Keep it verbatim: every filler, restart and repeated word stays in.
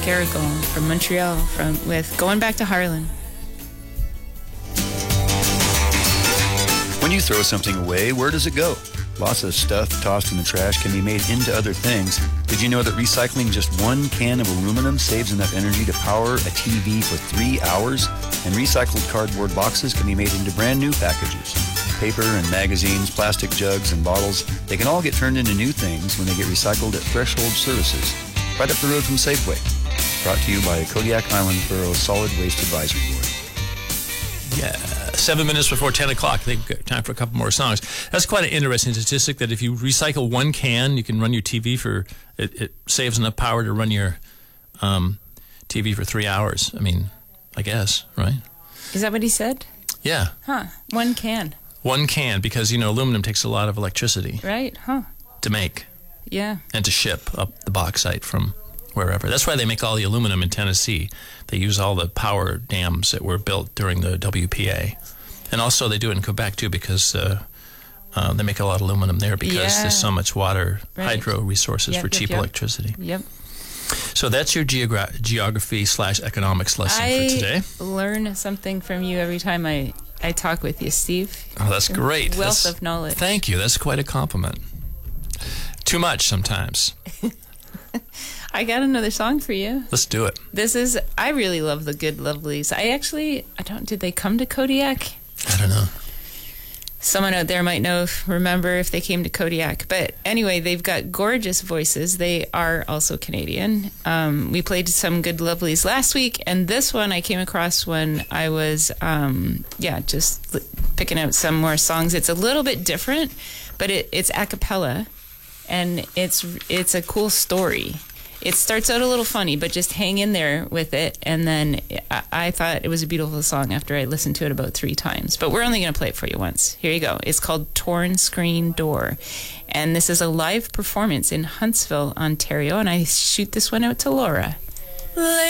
Carrigon from Montreal from with Going Back to Harlan. When you throw something away, where does it go? Lots of stuff tossed in the trash can be made into other things. Did you know that recycling just one can of aluminum saves enough energy to power a T V for three hours? And recycled cardboard boxes can be made into brand new packages. Paper and magazines, plastic jugs and bottles, they can all get turned into new things when they get recycled at Threshold Services, right up the road from Safeway. Brought to you by Kodiak Island Borough Solid Waste Advisory Board. Yeah, seven minutes before ten o'clock. I think we've got time for a couple more songs. That's quite an interesting statistic that if you recycle one can, you can run your T V for, it, it saves enough power to run your um, T V for three hours. I mean, I guess, right? Is that what he said? Yeah. Huh. One can. One can, because, you know, aluminum takes a lot of electricity. Right, huh. To make. Yeah. And to ship up the bauxite from wherever. That's why they make all the aluminum in Tennessee. They use all the power dams that were built during the W P A. And also they do it in Quebec, too, because uh, uh, they make a lot of aluminum there because Yeah. there's so much water, Right. hydro resources Yep, for yep, cheap yep. electricity. Yep. So that's your geogra- geography slash economics lesson I for today. learn something from you every time I, I talk with you, Steve. Oh, that's great. Wealth That's- of knowledge. Thank you. That's quite a compliment. Too much sometimes. I got another song for you. Let's do it. This is, I really love the Good Lovelies. I actually, I don't, did they come to Kodiak? I don't know. Someone out there might know, remember if they came to Kodiak. But anyway, they've got gorgeous voices. They are also Canadian. Um, we played some Good Lovelies last week, and this one I came across when I was, um, yeah, just li- picking out some more songs. It's a little bit different, but it, it's a cappella, and it's it's a cool story. It starts out a little funny, but just hang in there with it. And then I, I thought it was a beautiful song after I listened to it about three times. But we're only going to play it for you once. Here you go. It's called Torn Screen Door. And this is a live performance in Huntsville, Ontario. And I shoot this one out to Laura.